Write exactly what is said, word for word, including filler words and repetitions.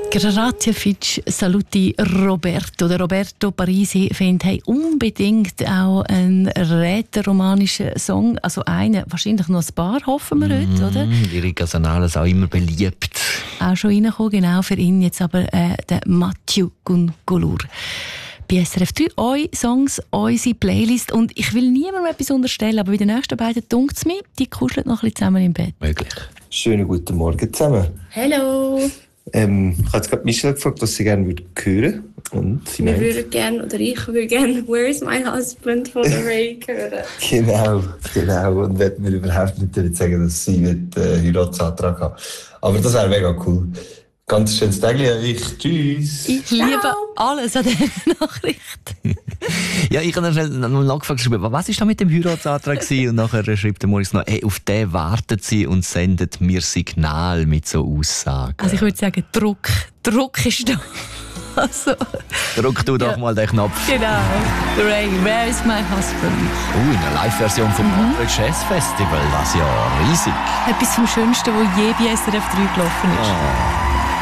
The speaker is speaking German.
Grazie Fitch, saluti Roberto. Der Roberto Parisi findet hey, unbedingt auch einen rätoromanischen Song. Also einen, wahrscheinlich noch ein paar, hoffen wir mm, heute, oder? Ihre Casanalas auch immer beliebt. Auch schon reingekommen, genau für ihn jetzt aber äh, der Mathieu Gunkulur. Bei S R F drei, eure Songs, unsere Playlist. Und ich will niemandem etwas unterstellen, aber bei den nächsten beiden dunkt es mir, die kuscheln noch ein bisschen zusammen im Bett. Möglich. Schönen guten Morgen zusammen. Hallo. Ähm, ich habe jetzt gerade Michelle gefragt, was sie gerne würde hören. Und sie Wir meint, würden gerne, oder ich würde gerne «Where's My Husband» von der Ray hören. Genau, genau. Und wird mir überhaupt nicht damit sagen, dass sie einen äh, Heiratsantrag haben. Aber das wäre mega cool. Ganz schönes Tag an euch. Tschüss. Ich liebe alles an dieser Nachricht. Ja, ich habe dann schnell noch nachgefragt, was war da mit dem Heiratsantrag gewesen? Und nachher schreibt der Moritz noch, hey, auf den wartet sie und sendet mir Signal mit so Aussagen. Also ich würde sagen, Druck. Druck ist da. Also, Drück du doch ja. mal den Knopf. Genau. Ray, where is my husband? Uh, in der Live-Version vom Mhm. Montreux Jazz Festival, das ist ja riesig. Etwas vom Schönsten, was je bei S R F drei gelaufen ist. Oh.